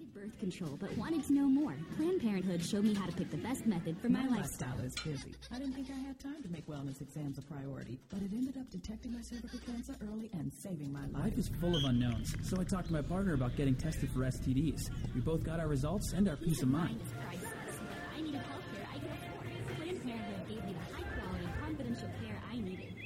birth control, but wanted to know more. Planned Parenthood showed me how to pick the best method for my lifestyle. Is busy. I didn't think I had time to make wellness exams a priority, but it ended up detecting my cervical cancer early and saving my life. Life is full of unknowns, so I talked to my partner about getting tested for STDs. We both got our results and our peace of mind. I needed health care I could afford. Planned Parenthood gave me the high-quality, confidential care I needed.